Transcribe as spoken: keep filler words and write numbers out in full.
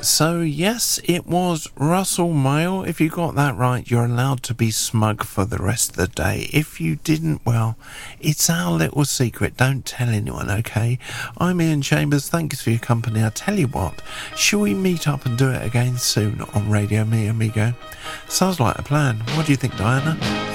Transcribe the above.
So, yes, it was Russell Mael. If you got that right, you're allowed to be smug for the rest of the day. If you didn't, well, it's our little secret. Don't tell anyone, okay? I'm Ian Chambers. Thanks for your company. I'll tell you what, shall we meet up and do it again soon on Radio Me Amigo? Sounds like a plan. What do you think, Diana?